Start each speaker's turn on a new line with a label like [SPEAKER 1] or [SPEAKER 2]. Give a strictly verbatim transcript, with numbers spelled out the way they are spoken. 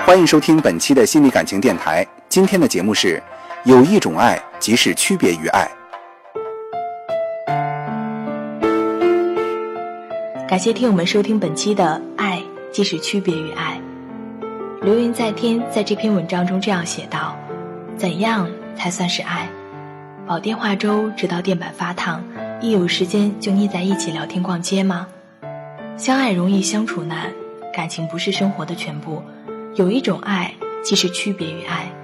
[SPEAKER 1] 欢迎收听本期的心理感情电台。今天的节目是有一种爱，即使区别于爱。
[SPEAKER 2] 感谢听友们收听本期的爱，即使区别于爱。流云在天在这篇文章中这样写道：怎样才算是爱？煲电话粥直到电板发烫，一有时间就腻在一起聊天逛街吗？相爱容易相处难，感情不是生活的全部。有一种爱，其实区别于爱。